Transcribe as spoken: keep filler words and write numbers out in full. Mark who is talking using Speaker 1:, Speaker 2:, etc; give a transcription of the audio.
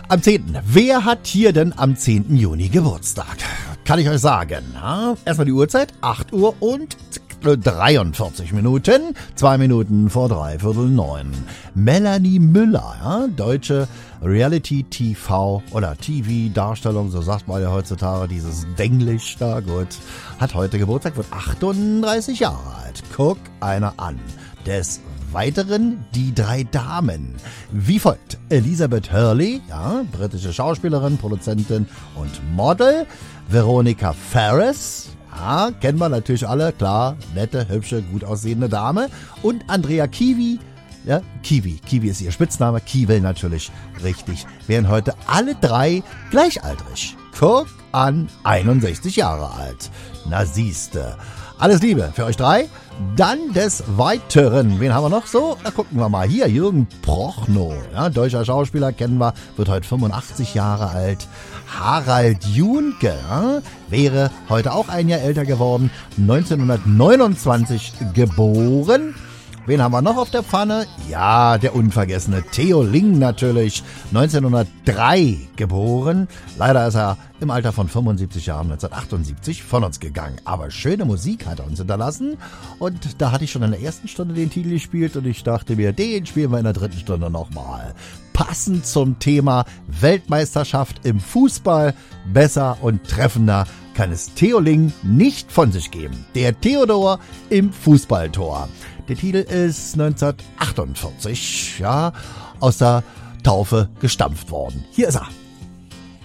Speaker 1: Am zehnten Wer hat hier denn am zehnten Juni Geburtstag? Kann ich euch sagen. Ja? Erstmal die Uhrzeit, acht Uhr und dreiundvierzig Minuten, zwei Minuten vor dreiviertel neun. Melanie Müller, ja? Deutsche Reality-T V oder T V-Darstellung, so sagt man ja heutzutage, dieses Denglisch da, gut, hat heute Geburtstag, wird achtunddreißig Jahre alt. Guck einer an. Des Weiteren die drei Damen. Wie folgt: Elizabeth Hurley, ja, britische Schauspielerin, Produzentin und Model. Veronica Ferris, ja, kennen wir natürlich alle, klar, nette, hübsche, gut aussehende Dame. Und Andrea Kiwi, ja, Kiwi, Kiwi ist ihr Spitzname, Kiewel natürlich, richtig, wären heute alle drei gleichaltrig. Guck an, einundsechzig Jahre alt. Na siehste. Alles Liebe für euch drei. Dann des Weiteren, wen haben wir noch so? Na, gucken wir mal. Hier, Jürgen Prochnow, ja, deutscher Schauspieler, kennen wir, wird heute fünfundachtzig Jahre alt. Harald Junke, ja, wäre heute auch ein Jahr älter geworden, neunzehnhundertneunundzwanzig geboren. Wen haben wir noch auf der Pfanne? Ja, der unvergessene Theo Ling natürlich, neunzehnhundertdrei geboren. Leider ist er im Alter von fünfundsiebzig Jahren neunzehnhundertachtundsiebzig von uns gegangen. Aber schöne Musik hat er uns hinterlassen. Und da hatte ich schon in der ersten Stunde den Titel gespielt und ich dachte mir, den spielen wir in der dritten Stunde nochmal. Passend zum Thema Weltmeisterschaft im Fußball. Besser und treffender kann es Theo Ling nicht von sich geben. Der Theodor im Fußballtor. Der Titel ist neunzehnhundertachtundvierzig, ja, aus der Taufe gestampft worden. Hier ist er.